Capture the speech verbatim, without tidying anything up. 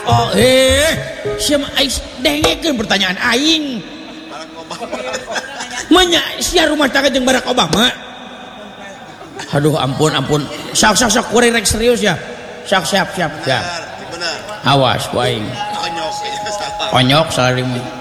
Oh, eh, siapa dengekeun pertanyaan aing. Manya sia rumah tangga jeung Barack Obama. Aduh ampun ampun. Sok sok sok kuring rek serius ya. Sok siap siap siap. Awas ku aing. Konyok salah. Konyok salah